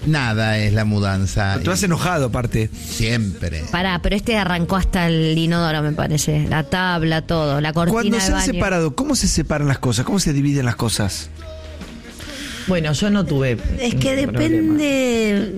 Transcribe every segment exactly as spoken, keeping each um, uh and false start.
nada es la mudanza. Pero tú has enojado, aparte. Siempre. Pará, pero este arrancó hasta el inodoro, me parece. La tabla, todo, la cortina Cuando de se han baño. separado, ¿cómo se separan las cosas? ¿Cómo se dividen las cosas? Bueno, yo no tuve. Es que depende.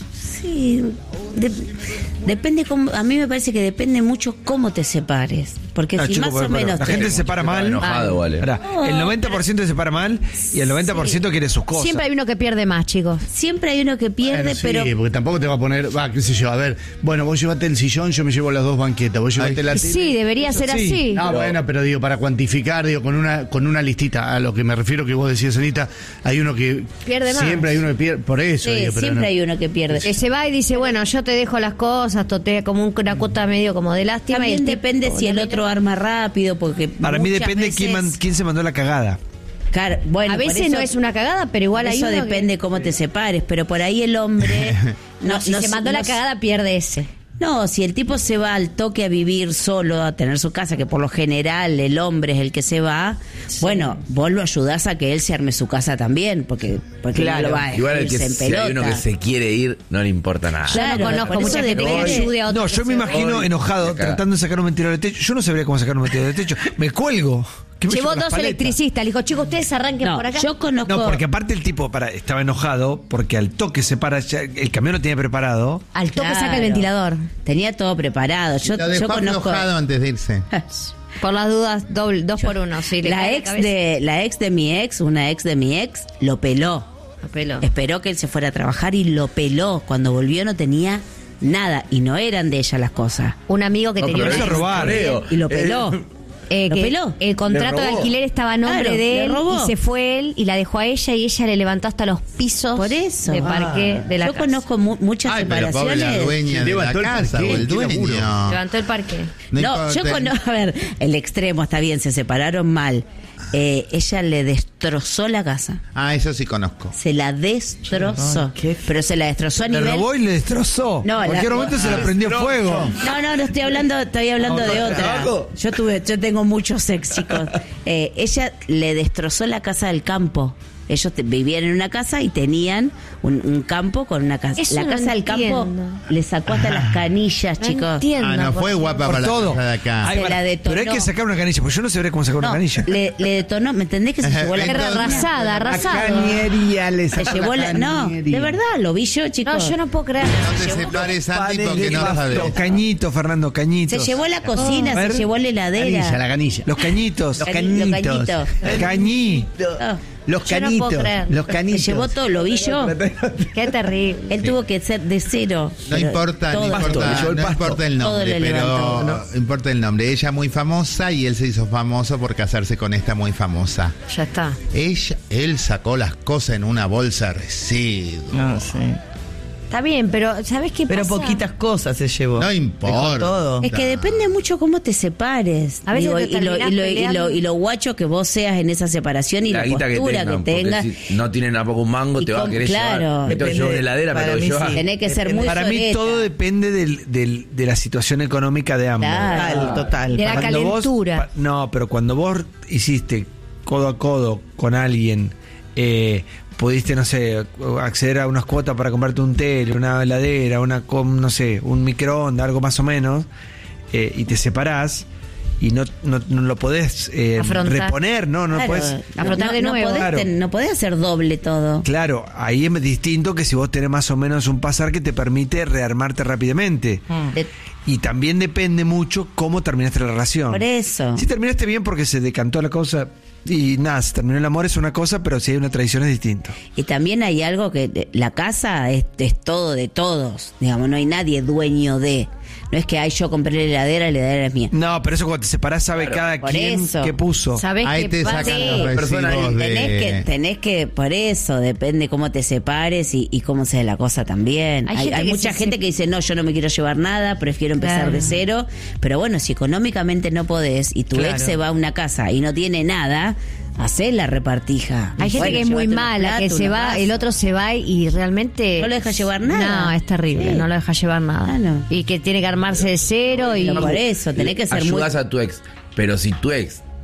Sí. de- depende cómo. A mí me parece que depende mucho cómo te separes. Porque Ah, si chico, más bueno, o menos. la te- gente se separa mal. enojado, vale. Pará, el noventa por ciento se separa mal y el noventa por ciento quiere sus cosas. Siempre hay uno que pierde más, chicos. Siempre hay uno que pierde, Bueno, sí, pero. porque tampoco te va a poner, va, qué sé yo, a ver, bueno, vos llevate el sillón, yo me llevo las dos banquetas, vos llevate la tele. Sí, debería ser sí. así. No, bueno, pero digo, para cuantificar, digo, con una con una listita, a lo que me refiero que vos decías, Anita, hay uno que Pierde más. siempre hay uno que pierde, por eso Sí, digo, pero siempre no. hay uno que pierde. Que se va y dice, bueno, yo te dejo las cosas, totea como un- una cuota medio como de lástima. y También el depende tipo, si el la otro arma rápido, porque. Para mí muchas depende veces- quién, man- quién se mandó la cagada. Claro, bueno, A por veces eso- no es una cagada, pero igual por hay eso uno que- depende cómo te separes, pero por ahí el hombre. No, si se mandó la no- cagada, pierde ese. No, si el tipo se va al toque a vivir solo, a tener su casa, que por lo general el hombre es el que se va, bueno, vos lo ayudás a que él se arme su casa también, porque, porque Claro. no lo va a Igual el irse que en si hay uno pelota. que se quiere ir, no le importa nada. Yo no Claro, conozco por eso mucha gente que depende. ayude a otro. No, yo me imagino enojado, Acá. tratando de sacar un ventilador de techo. Yo no sabría cómo sacar un ventilador de techo. Me cuelgo. ¿Qué me Llevó llevo las dos paletas? electricistas, le dijo, chicos, ustedes arranquen No, por acá. yo conozco. No, porque aparte el tipo para, estaba enojado porque al toque se para, ya- el camión lo tenía preparado. Al toque Claro. saca el ventilador. Tenía todo preparado. Yo, Lo dejó yo conozco. aflojado antes de irse. Por las dudas, doble, dos por uno. Sí, le La cae ex cabeza. de la ex de mi ex, una ex de mi ex, lo peló. Lo peló. Esperó que él se fuera a trabajar y lo peló. Cuando volvió no tenía nada y no eran de ella las cosas. Un amigo que No, tenía pero una eso es robar. Creo. Y lo peló. Eh, Eh, ¿Lo que peló? el contrato ¿Le de robó? alquiler estaba a nombre Claro, de le él robó. y se fue él y la dejó a ella y ella le levantó hasta los pisos Por eso. de parqué de la Yo casa. conozco mu- muchas Ay, pero pobre la separaciones. dueña de la Levantó el casa parqué, o el qué dueño. laburo. Levantó el parque. No, importa. yo conozco, a ver, el extremo está bien, se separaron mal. Eh, ella le destrozó la casa. Ah, eso sí conozco. Se la destrozó. Qué- Pero se la destrozó a Le nivel. robó y le destrozó. No, en cualquier la- momento se le prendió fuego. No, no, no estoy hablando, estoy hablando de otra. ¿Tabaco? Yo tuve, yo tengo muchos ex, chicos. Eh, ella le destrozó la casa del campo. Ellos te- vivían en una casa y tenían un, un campo con una casa. Eso la no casa del campo entiendo. le sacó hasta las canillas, No chicos. entiendo. Ah, no por fue qué. guapa Por para todo. la casa de acá. Ay, Se para- la detonó. pero hay que sacar una canilla, porque yo no sabría cómo sacar una No, canilla. le, le detonó, ¿me entendés que se llevó la Era Entonces- arrasada, arrasada. Cañería le Se sacó llevó la, no, cañería. de verdad, lo vi yo, No, chicos. yo no puedo creer. No te separes, Santi, porque no sabes. Los cañitos, Fernando, cañitos. Se llevó la cocina, A ver. se llevó la heladera. Canilla, la canilla. Los cañitos. Los Cañi- cañitos. los cañitos. Cañí. Ah, Los Yo no canitos. puedo creer. Los se canitos. llevó todo, lo vi yo. Qué terrible. Él tuvo que ser de cero. No pero importa, no todo- Pasto, le importa, llevó el no pasto. importa el Todo nombre, le pero levantó. no importa el nombre. Ella muy famosa y él se hizo famoso por casarse con esta muy famosa. Ya está. Ella, él sacó las cosas en una bolsa de residuos. No, sí. Está bien, pero ¿sabes qué Pero pasa? poquitas cosas se llevó. No Dejó importa. todo. Es que depende mucho cómo te separes. A veces Digo, te y, lo, y, terminás lo, y, lo, peleando. y lo guacho que vos seas en esa separación y la, guita postura que porque tengas. si no tienen tampoco un mango, Y te va a con- querer claro. llevar. Me tengo que Depende- llevar una heladera, me para tengo que mí llevar. sí. Tenés que ser muy Para mí soreta. todo depende del, del- de la situación económica de ambos. Claro. Total, total. De la Cuando vos- calentura. pa- no, pero cuando vos hiciste codo a codo con alguien, eh, pudiste, no sé, acceder a unas cuotas para comprarte un tele, una heladera, una, com- no sé, un microondas, algo más o menos, eh, y te separás y no, no, no lo podés eh, Afrontar. reponer, no, no Claro, podés. afrontar no, de no nuevo. podés Claro. ten- no podés hacer doble todo. Claro, ahí es distinto que si vos tenés más o menos un pasar que te permite rearmarte rápidamente. De- Y también depende mucho cómo terminaste la relación. por eso. Si terminaste bien porque se decantó la cosa y nada, se terminó el amor es una cosa, pero si hay una tradición es distinto. Y también hay algo que eh, la casa es, es todo de todos. Digamos, no hay nadie dueño de. No es que ay, yo compré la heladera, la heladera es mía. No, pero eso cuando te separás sabe cada por quien eso. qué puso. ¿Sabés Ahí qué te pasa? sacan Sí, los persona recibos de... Tenés que, tenés que, por eso, depende cómo te separes y, y cómo sea la cosa también. Hay Hay, gente hay que mucha se- gente se- que dice, no, yo no me quiero llevar nada, prefiero empezar Claro. de cero. Pero bueno, si económicamente no podés y tu Claro. ex se va a una casa y no tiene nada, hacé la repartija. Hay gente Bueno, que es muy llévate unos mala, que platos, se unos va, vasos. el otro se va y realmente... No lo deja llevar nada. No, es terrible, Sí. no lo deja llevar nada. Claro. Y que tiene que armarse de cero y... Pero por eso, tenés que ser muy... Ayudás a tu ex. Pero si tu ex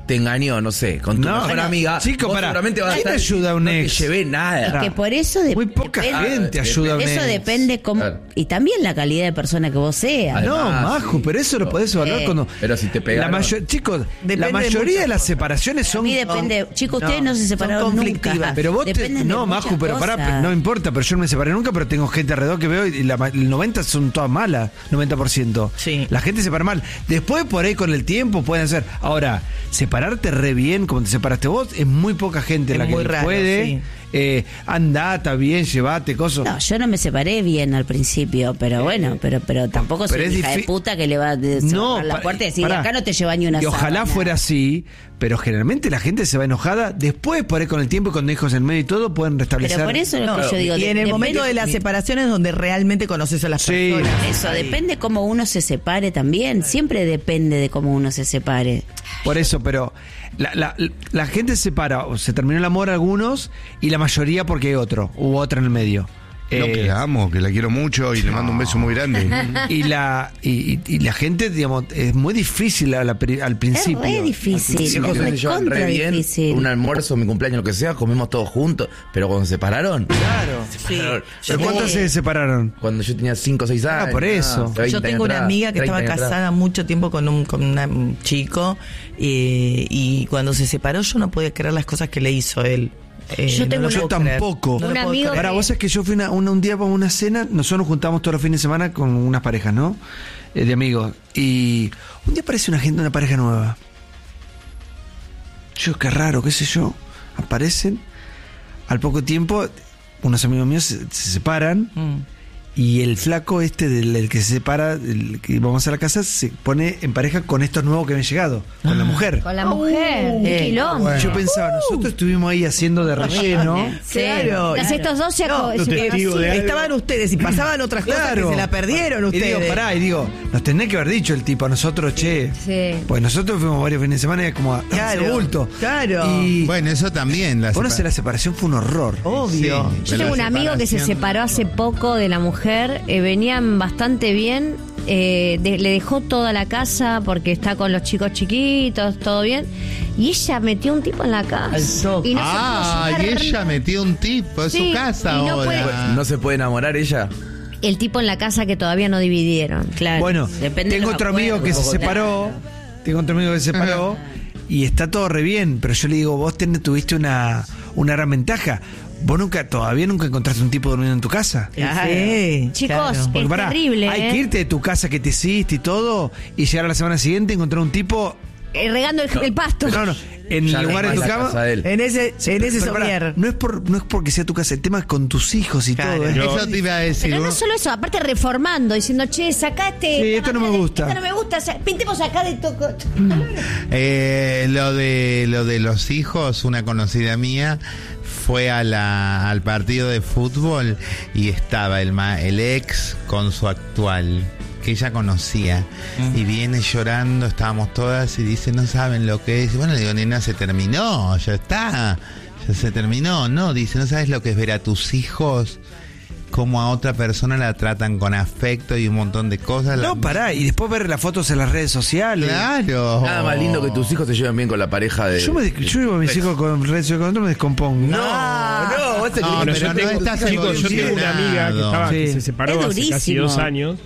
te engañó, no sé, con tu No, mejor bueno, amiga. chico, vos pará, seguramente vas a ¿quién estar, ayuda a un no ex? te llevé nada. Es que por eso de- Muy poca depende- gente ayuda a un Eso ex. depende cómo. Claro. Y también la calidad de persona que vos seas. Además, No, Majo, sí. pero eso lo podés evaluar Eh, cuando. pero si te pegaron- La mayo- chicos, Depende la de mayoría muchas de las cosas. separaciones A son. mí depende. Chicos, ustedes no se son separaron conflictivas. nunca. Pero vos te, Dependen de no, muchas Majo, pero pará, cosas. no me importa, pero yo no me separé nunca, pero tengo gente alrededor que veo y la, ma- el noventa son todas malas, noventa por ciento. Sí. La gente se separa mal. Después por ahí con el tiempo pueden hacer. Ahora, separarte re bien como te separaste vos, es muy poca gente Es la que muy raro, puede. sí. Eh, andata bien, llevate, cosas. No, yo no me separé bien al principio, pero bueno, pero pero tampoco soy Pero es hija de difi- puta que le va a de- No, cerrar la pa- puerta y decir, pará. acá no te lleva ni una Y ojalá sábana. fuera así, pero generalmente la gente se va enojada. Después, por ahí con el tiempo y con hijos en medio y todo, pueden restablecer. Pero por eso es lo No, que yo digo. y de- en el depende- momento de la separación es donde realmente conoces a las Sí. personas. Eso, Ahí. depende cómo uno se separe también. Siempre depende de cómo uno se separe. Por eso, pero la, la, la gente se separa, o se terminó el amor algunos, y la mayoría porque hay otro, hubo otra en el medio. No, Eh, que la amo, que la quiero mucho y le mando un beso muy grande. y la y, y- y la gente, digamos, es muy difícil a la pri- al principio. Es re difícil. Mis hijos es se llevan re recontra bien, difícil. un almuerzo, mi cumpleaños, lo que sea, comemos todos juntos, pero cuando se separaron, Claro. Sí. ¿Pero cuántas se separaron? cuando yo tenía cinco o seis años. Ah, por eso. veinte Yo años tengo una atrás, amiga que treinta estaba años atrás. casada mucho tiempo con un, con una- un chico eh, y cuando se separó yo no podía creer las cosas que le hizo él. Eh, Yo tengo lo una- Yo puedo creer. tampoco. No lo Un puedo amigo creer. Ahora, vos sabés que yo fui una, una- un día para una cena, nosotros nos juntamos todos los fines de semana con unas parejas, ¿no? Eh, de amigos. Y un día aparece una gente, una pareja nueva. Yo, qué raro, qué sé yo. Aparecen. Al poco tiempo, unos amigos míos se, se separan. Mm. Y el flaco este del, del que se separa, el que vamos a la casa, se pone en pareja con estos nuevos que habían llegado, con la mujer. Con la mujer. Uh, qué eh, quilombo. Yo pensaba, nosotros estuvimos ahí haciendo de relleno. Sí. Claro. Entonces estos dos se No, aco- no se- testigo de algo. Estaban ustedes y pasaban otras cosas que se la perdieron Y ustedes. digo, pará, y digo, nos tenés que haber dicho el tipo a nosotros, che. Sí. Pues nosotros fuimos varios fines de semana y es como Claro, ese bulto. claro. Y Bueno, eso también. La bueno, separa- la separación fue un horror. Obvio. Sí. Yo Pero tengo un la amigo que se separación- separó hace poco de la mujer, eh, venían bastante bien, eh, de- le dejó toda la casa porque está con los chicos chiquitos, todo bien, y ella metió un tipo en la casa. Al toque. Y no se Ah, pudo y llevar- ella metió un tipo en Sí, su casa y no ahora. puede- ¿No se puede enamorar ella? El tipo en la casa que todavía no dividieron. Claro. Bueno, Depende de tengo los otro amigo que se acuerdos. separó. Tengo otro amigo que se separó. Y está todo re bien. Pero yo le digo, vos tenés, tuviste una, una gran ventaja. Vos nunca, todavía nunca encontraste un tipo durmiendo en tu casa. Claro. Sí, Chicos, claro. Porque es pará, terrible, hay ¿eh? que irte de tu casa que te hiciste y todo. Y llegar a la semana siguiente y encontrar un tipo. Eh, regando el, el pasto. No, no. En Ya el lugar no de es tu la cama. casa de él. En ese, en ese Pero pará, somier. no es por no es porque sea tu casa, el tema es con tus hijos y Claro. todo. ¿eh? Eso te iba a decir. Pero no vos- solo eso, aparte reformando, diciendo, che, sacate. Sí, esto no me gusta. Esto no me gusta, sa- pintemos acá de toco. Eh, lo de lo de los hijos, una conocida mía fue a la, al partido de fútbol y estaba el, ma- el ex con su actual, que ella conocía, y viene llorando, estábamos todas y dice, no saben lo que es. Bueno, le digo, nena, se terminó, ya está, ya se terminó. No, dice, no sabes lo que es ver a tus hijos, cómo a otra persona la tratan con afecto y un montón de cosas. No, La- pará, y después ver las fotos en las redes sociales. Claro. Nada más lindo que tus hijos se lleven bien con la pareja de... Yo, me, yo llevo a mis hijos con redes sociales, con otro me descompongo. No, no, vos te No, crees- pero yo no tengo, estás chicos, yo tengo una amiga que, estaba, Sí. que se separó Es hace casi durísimo. dos años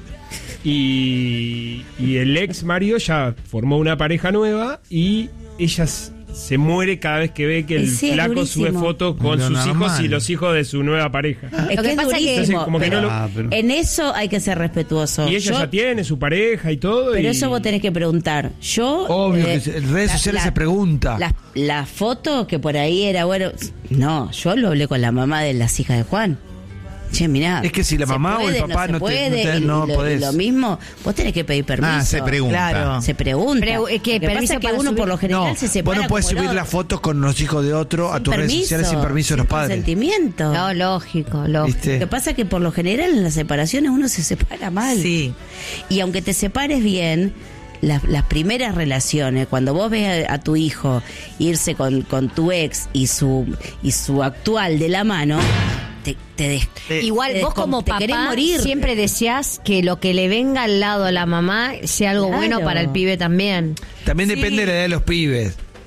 y, y el ex Mario ya formó una pareja nueva y ella s- se muere cada vez que ve que el Sí, es flaco durísimo. sube fotos con Lo sus normal. hijos y los hijos de su nueva pareja. Es Lo que que es pasa es que- durísimo, Entonces, como que pero no lo- Ah, pero- en eso hay que ser respetuoso. Y ella Yo- ya tiene su pareja y todo. Pero y- eso vos tenés que preguntar. Yo. Obvio eh, que se- en redes la- sociales la- se pregunta. La, la foto que por ahí era, bueno. No, yo lo hablé con la mamá de las hijas de Juan. Che, mirá. Es que si la ¿se mamá o el puede, papá se no te- puede? no te- Y no lo, podés. y lo mismo, vos tenés que pedir permiso. Ah, se pregunta. Claro. Se pregunta. Pregu- es que Lo que pasa permiso es que para uno subir- por lo general No, se separa. vos no puedes como subir loco. las fotos con los hijos de otro a Sin tus redes permiso, sociales sin permiso de los sin padres. consentimiento. No, lógico, lógico. ¿Viste? Lo que pasa es que por lo general en las separaciones uno se separa mal. Sí. Y aunque te separes bien, las, las primeras relaciones, cuando vos ves a, a tu hijo irse con, con tu ex y su y su actual de la mano, te, te des- Igual te vos descom- como te papá querés morir. siempre deseás que lo que le venga al lado a la mamá sea algo Claro. bueno para el pibe también. También Sí. depende de la edad de los pibes.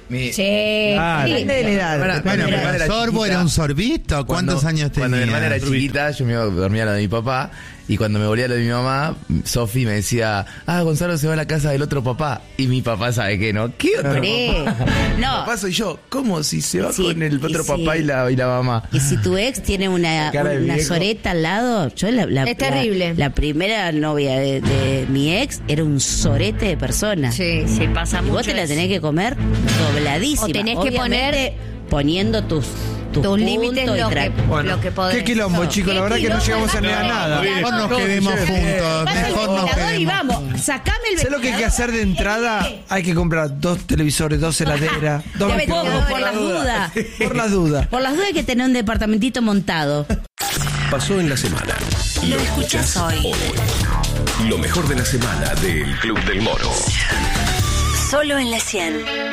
Mi- Sí. Claro. sí. Depende de la edad. Bueno, Bueno, cuando mi pero hermana era sorbo chiquita, era un sorbito. ¿Cuántos cuando- años tenía? Cuando mi hermana era chiquita, yo me iba a dormir a lo de mi papá. Y cuando me volvía a lo de mi mamá, Sofi me decía, ah, Gonzalo se va a la casa del otro papá. Y mi papá sabe que no. ¿Qué otro Hombre, papá? no. Papá soy yo. ¿Cómo si se va Sí, con el y otro sí. papá y la, y la mamá? Y si tu ex tiene una, Cara de una viejo. soreta al lado, yo la, la- Es terrible. La, la primera novia de, de mi ex era un sorete de persona. Sí, sí, pasa Y mucho. vos te la eso. tenés que comer dobladísima. O tenés que Obviamente, poniendo tus, tus, tus límites, puntos y lo que, tra- Bueno, lo que podés. qué quilombo, chicos. La verdad que no llegamos a nada. nada. Mejor nos quedemos juntos. Pasa el Mejor nos ventilador y quedemos. vamos, sacame el ¿Sabes lo que hay que hacer de entrada? Hay que comprar dos televisores, dos heladeras, dos Ya me pongo microondas. por las dudas. Por las dudas. Por las dudas hay que tener un departamentito montado. Pasó en la semana. Lo escuchás hoy. Lo mejor de la semana del Club del Moro. Solo en la cien.